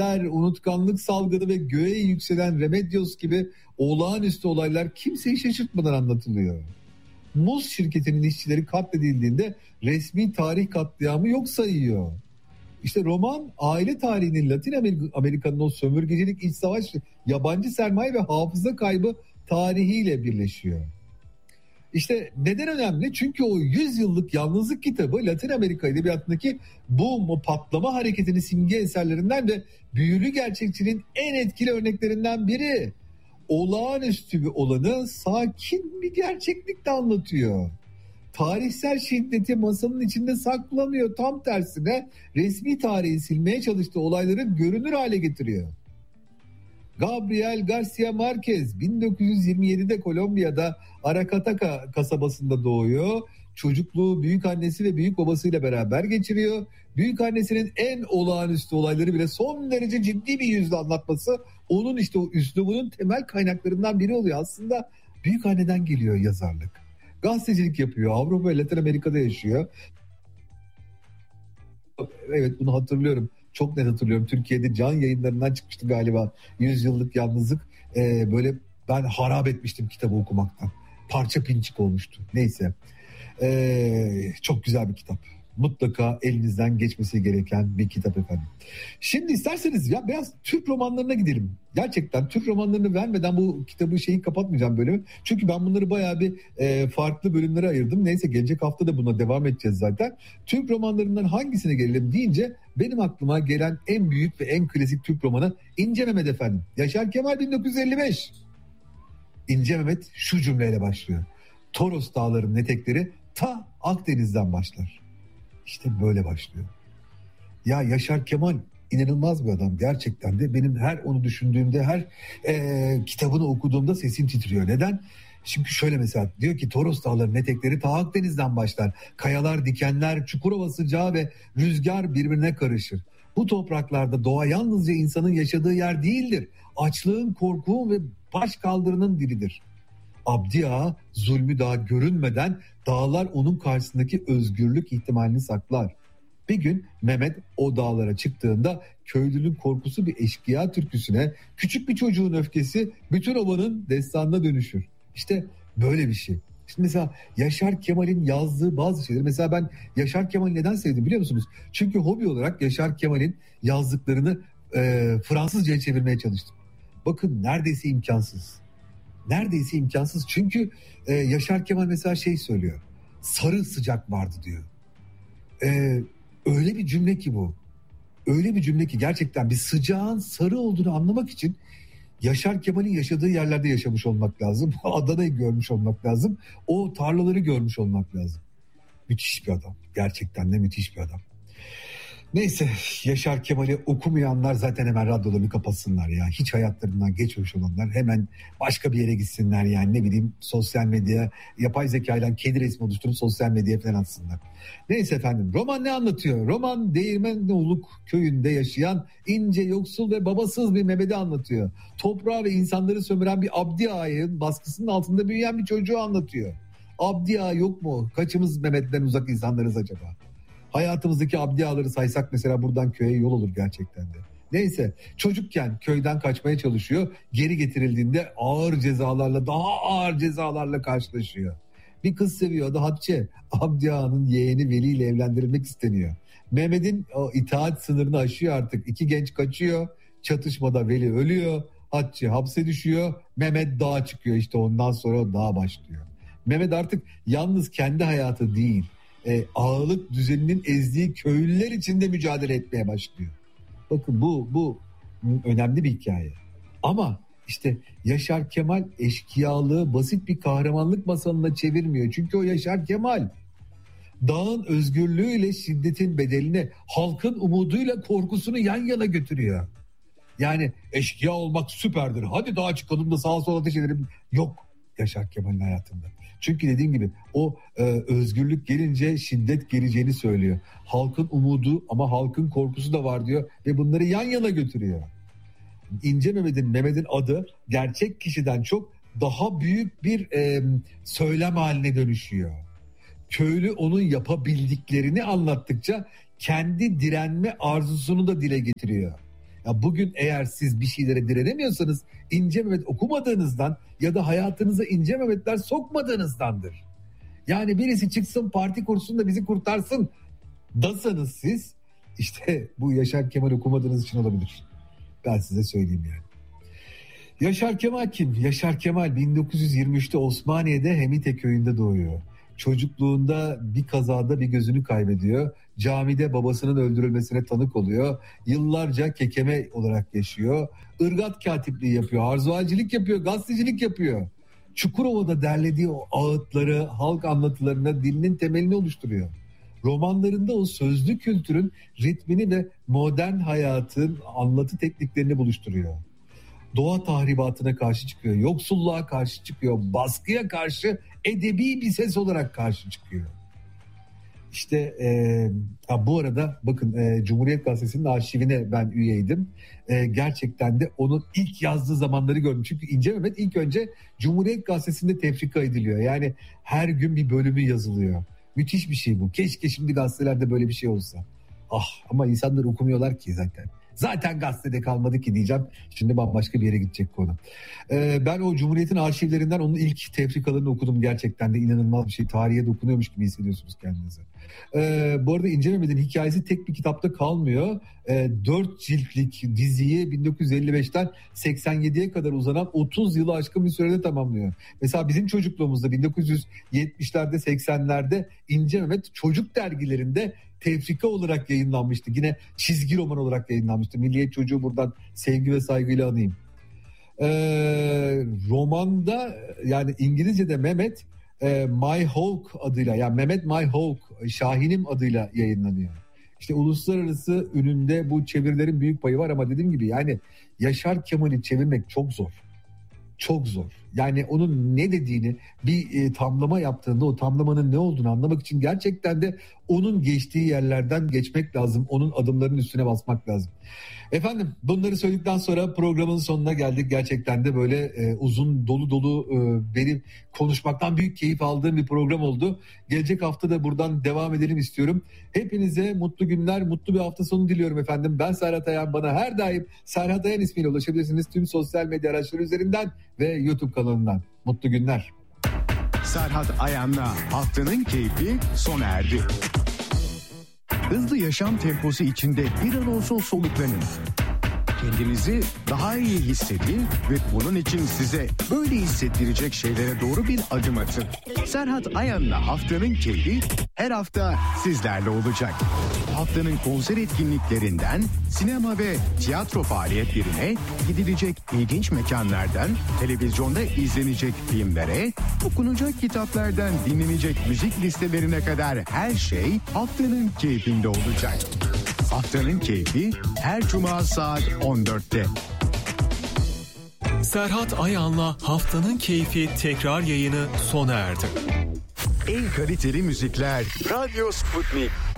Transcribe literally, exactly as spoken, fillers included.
unutkanlık salgını ve göğe yükselen Remedios gibi olağanüstü olaylar kimseyi şaşırtmadan anlatılıyor. Muz şirketinin işçileri katledildiğinde resmi tarih katliamı yok sayıyor. İşte roman aile tarihinin Latin Amerika'nın o sömürgecilik, iç savaş, yabancı sermaye ve hafıza kaybı tarihiyle birleşiyor. İşte neden önemli? Çünkü o yüz yıllık yalnızlık kitabı Latin Amerika edebiyatındaki bu patlama hareketinin simge eserlerinden ve büyülü gerçekçiliğin en etkili örneklerinden biri. Olağanüstü bir olanı sakin bir gerçeklikle anlatıyor. Tarihsel şiddeti masanın içinde saklamıyor. Tam tersine resmi tarihi silmeye çalıştığı olayları görünür hale getiriyor. Gabriel Garcia Marquez bin dokuz yüz yirmi yedide Kolombiya'da Aracataca kasabasında doğuyor. Çocukluğu büyükannesi ve büyük babasıyla beraber geçiriyor. Büyükannesinin en olağanüstü olayları bile son derece ciddi bir yüzle anlatması onun işte o üslubunun temel kaynaklarından biri oluyor. Aslında büyükanneden geliyor yazarlık. Gazetecilik yapıyor. Avrupa ve Latin Amerika'da yaşıyor. Evet, bunu hatırlıyorum. Çok net hatırlıyorum. Türkiye'de can yayınlarından çıkmıştı galiba. yüz yıllık yalnızlık. Ee, böyle ben harap etmiştim kitabı okumaktan. Parça pinçik olmuştu. Neyse. Ee, çok güzel bir kitap. Mutlaka elinizden geçmesi gereken bir kitap efendim. Şimdi isterseniz ya biraz Türk romanlarına gidelim. Gerçekten Türk romanlarını vermeden bu kitabı şeyi kapatmayacağım bölümü. Çünkü ben bunları bayağı bir e, farklı bölümlere ayırdım. Neyse, gelecek hafta da buna devam edeceğiz zaten. Türk romanlarından hangisine gelelim deyince benim aklıma gelen en büyük ve en klasik Türk romanı İnce Mehmet efendim. Yaşar Kemal bin dokuz yüz elli beş. İnce Mehmet şu cümleyle başlıyor. Toros dağlarının etekleri ta Akdeniz'den başlar. İşte böyle başlıyor. Ya Yaşar Kemal inanılmaz bir adam gerçekten de. Benim her onu düşündüğümde, her e, kitabını okuduğumda sesim titriyor. Neden? Çünkü şöyle mesela diyor ki Toros dağlarının etekleri ta Akdeniz'den başlar. Kayalar, dikenler, Çukurova sıcağı ve rüzgar birbirine karışır. Bu topraklarda doğa yalnızca insanın yaşadığı yer değildir. Açlığın, korkunun ve baş kaldırının dilidir. Abdi Ağa zulmü daha görünmeden dağlar onun karşısındaki özgürlük ihtimalini saklar. Bir gün Mehmet o dağlara çıktığında köylünün korkusu bir eşkıya türküsüne, küçük bir çocuğun öfkesi bütün ovanın destanına dönüşür. İşte böyle bir şey. Şimdi mesela Yaşar Kemal'in yazdığı bazı şeyler, mesela ben Yaşar Kemal'i neden sevdim biliyor musunuz? Çünkü hobi olarak Yaşar Kemal'in yazdıklarını e, Fransızca'ya çevirmeye çalıştım. Bakın neredeyse imkansız. Neredeyse imkansız çünkü e, Yaşar Kemal mesela şey söylüyor. Sarı sıcak vardı diyor. E, öyle bir cümle ki bu. Öyle bir cümle ki gerçekten bir sıcağın sarı olduğunu anlamak için Yaşar Kemal'in yaşadığı yerlerde yaşamış olmak lazım. Adana'yı görmüş olmak lazım. O tarlaları görmüş olmak lazım. Müthiş bir adam. Gerçekten de müthiş bir adam. Neyse, Yaşar Kemal'i okumayanlar zaten hemen radyolarını kapatsınlar ya. Hiç hayatlarından geçmemiş olanlar hemen başka bir yere gitsinler yani, ne bileyim sosyal medya, yapay zekayla kedi resmi oluşturup sosyal medyaya falan atsınlar. Neyse efendim, roman ne anlatıyor? Roman Değirmenoluk köyünde yaşayan ince, yoksul ve babasız bir Mehmet'i anlatıyor. Toprağı ve insanları sömüren bir Abdi Ağa'nın baskısının altında büyüyen bir çocuğu anlatıyor. Abdi Ağa yok mu? Kaçımız Mehmet'ten uzak insanlarız acaba? Hayatımızdaki Abdi Ağaları saysak mesela buradan köye yol olur gerçekten de. Neyse, çocukken köyden kaçmaya çalışıyor. Geri getirildiğinde ağır cezalarla, daha ağır cezalarla karşılaşıyor. Bir kız seviyor, adı Hatice. Abdi Ağa'nın yeğeni Veli ile evlendirilmek isteniyor. Mehmet'in o itaat sınırını aşıyor artık. İki genç kaçıyor. Çatışmada Veli ölüyor. Hatice hapse düşüyor. Mehmet dağa çıkıyor, işte ondan sonra o dağ başlıyor. Mehmet artık yalnız kendi hayatı değil, E, ağalık düzeninin ezdiği köylüler içinde mücadele etmeye başlıyor. Bakın bu bu önemli bir hikaye. Ama işte Yaşar Kemal eşkıyalığı basit bir kahramanlık masalına çevirmiyor. Çünkü o Yaşar Kemal dağın özgürlüğüyle şiddetin bedelini, halkın umuduyla korkusunu yan yana götürüyor. Yani eşkıya olmak süperdir, hadi dağa çıkalım da sağa sola ateş edelim. Yok Yaşar Kemal'in hayatında. Çünkü dediğim gibi o e, özgürlük gelince şiddet geleceğini söylüyor. Halkın umudu ama halkın korkusu da var diyor ve bunları yan yana götürüyor. İnce Mehmet'in Mehmet'in adı gerçek kişiden çok daha büyük bir e, söylem haline dönüşüyor. Köylü onun yapabildiklerini anlattıkça kendi direnme arzusunu da dile getiriyor. Ya bugün eğer siz bir şeylere direnemiyorsanız İnce Mehmet okumadığınızdan ya da hayatınıza İnce Mehmetler sokmadığınızdandır. Yani birisi çıksın parti kursun da bizi kurtarsın dasanız siz, işte bu Yaşar Kemal okumadığınız için olabilir. Ben size söyleyeyim yani. Yaşar Kemal kim? Yaşar Kemal bin dokuz yüz yirmi üçte Osmaniye'de Hemite köyünde doğuyor. Çocukluğunda bir kazada bir gözünü kaybediyor. Camide babasının öldürülmesine tanık oluyor. Yıllarca kekeme olarak yaşıyor. Irgat katipliği yapıyor, arzualcilik yapıyor, gazetecilik yapıyor. Çukurova'da derlediği o ağıtları, halk anlatılarına dilinin temelini oluşturuyor. Romanlarında o sözlü kültürün ritmini ve modern hayatın anlatı tekniklerini buluşturuyor. Doğa tahribatına karşı çıkıyor, yoksulluğa karşı çıkıyor, baskıya karşı edebi bir ses olarak karşı çıkıyor. İşte e, ha bu arada bakın e, Cumhuriyet Gazetesi'nin arşivine ben üyeydim. E, gerçekten de onun ilk yazdığı zamanları gördüm. Çünkü İnce Mehmet ilk önce Cumhuriyet Gazetesi'nde tefrika ediliyor. Yani her gün bir bölümü yazılıyor. Müthiş bir şey bu. Keşke şimdi gazetelerde böyle bir şey olsa. Ah ama insanlar okumuyorlar ki zaten. Zaten gazetede kalmadı ki diyeceğim. Şimdi bambaşka bir yere gidecek konu. Ee, ben o Cumhuriyet'in arşivlerinden onun ilk tefrikalarını okudum. Gerçekten de inanılmaz bir şey. Tarihe dokunuyormuş gibi hissediyorsunuz kendinizi. Ee, bu arada İnce Mehmet'in hikayesi tek bir kitapta kalmıyor. Ee, dört ciltlik diziyi bin dokuz yüz elli beşten seksen yediye kadar uzanan otuz yılı aşkın bir sürede tamamlıyor. Mesela bizim çocukluğumuzda bin dokuz yüz yetmişlerde seksenlerde İnce Mehmet çocuk dergilerinde tefrika olarak yayınlanmıştı. Yine çizgi roman olarak yayınlanmıştı. Milliyet Çocuğu buradan sevgi ve saygıyla anayım. Ee, romanda yani İngilizce'de Mehmet e, My Hawk adıyla, yani Mehmet My Hawk, Şahinim adıyla yayınlanıyor. İşte uluslararası ününde bu çevirilerin büyük payı var ama dediğim gibi yani Yaşar Kemal'i çevirmek çok zor. Çok zor. Yani onun ne dediğini bir e, tamlama yaptığında o tamlamanın ne olduğunu anlamak için gerçekten de onun geçtiği yerlerden geçmek lazım. Onun adımlarının üstüne basmak lazım. Efendim bunları söyledikten sonra programın sonuna geldik. Gerçekten de böyle e, uzun dolu dolu e, benim konuşmaktan büyük keyif aldığım bir program oldu. Gelecek hafta da buradan devam edelim istiyorum. Hepinize mutlu günler, mutlu bir hafta sonu diliyorum efendim. Ben Serhat Ayan, bana her daim Serhat Ayan ismiyle ulaşabilirsiniz tüm sosyal medya araçları üzerinden ve YouTube kanalından. Mutlu günler. Serhat Ayan'la haftanın keyfi sona erdi. Hızlı yaşam temposu içinde bir an olsun soluklanın. Kendinizi daha iyi hissedin ve bunun için size böyle hissettirecek şeylere doğru bir adım atın. Serhat Ayan'la haftanın keyfi her hafta sizlerle olacak. Haftanın konser etkinliklerinden sinema ve tiyatro faaliyetlerine, gidilecek ilginç mekanlardan televizyonda izlenecek filmlere, okunacak kitaplardan dinlenecek müzik listelerine kadar her şey haftanın keyfinde olacak. Haftanın keyfi her cuma saat on dörtte. Serhat Ayan'la haftanın keyfi tekrar yayını sona erdi. En kaliteli müzikler Radyo Sputnik.